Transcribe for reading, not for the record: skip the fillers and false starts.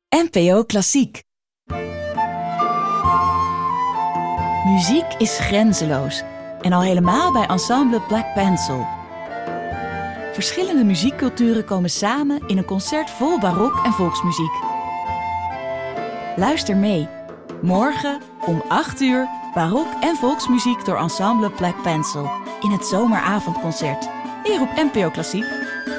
NPO Klassiek. Muziek is grenzeloos. En al helemaal bij ensemble Black Pencil. Verschillende muziekculturen komen samen in een concert vol barok en volksmuziek. Luister mee. Morgen om 8 uur barok en volksmuziek door ensemble Black Pencil. In het zomeravondconcert. Hier op NPO Klassiek.